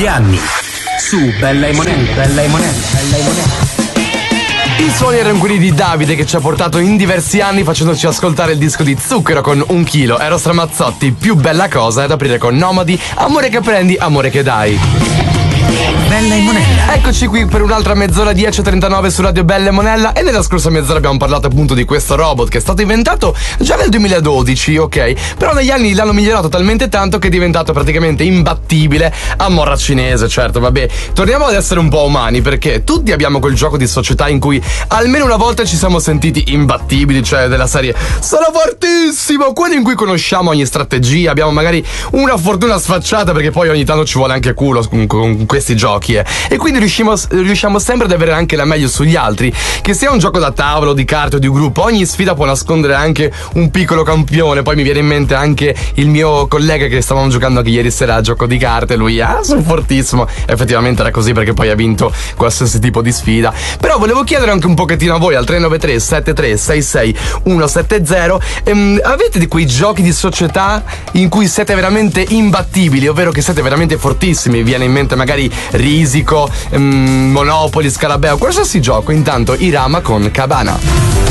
degli anni. Su Bella e Monelli, Bella e Monelli, Bella e Monelli. I suoni erano quelli di Davide, che ci ha portato in diversi anni facendoci ascoltare il disco di Zucchero con 1 chilo. Ero Stramazzotti, più bella cosa è ad aprire con Nomadi, amore che prendi, amore che dai. Bella e Monella. Eccoci qui per un'altra mezz'ora, 10:39 su Radio Bella e Monella. E nella scorsa mezz'ora abbiamo parlato appunto di questo robot che è stato inventato già nel 2012, ok? Però negli anni l'hanno migliorato talmente tanto che è diventato praticamente imbattibile a morra cinese, certo, vabbè. Torniamo ad essere un po' umani, perché tutti abbiamo quel gioco di società in cui almeno una volta ci siamo sentiti imbattibili, cioè della serie sono fortissimo, quelli in cui conosciamo ogni strategia, abbiamo magari una fortuna sfacciata, perché poi ogni tanto ci vuole anche culo con questi giochi. E quindi riusciamo sempre ad avere anche la meglio sugli altri, che sia un gioco da tavolo, di carte o di gruppo. Ogni sfida può nascondere anche un piccolo campione. Poi mi viene in mente anche il mio collega che stavamo giocando anche ieri sera a gioco di carte. Lui, sono fortissimo. Effettivamente era così, perché poi ha vinto qualsiasi tipo di sfida. Però volevo chiedere anche un pochettino a voi al 393 73 66 170. Avete di quei giochi di società in cui siete veramente imbattibili, ovvero che siete veramente fortissimi? Viene in mente magari Risico, Monopoli, Scarabeo, qualsiasi gioco. Intanto Irama con Cabana.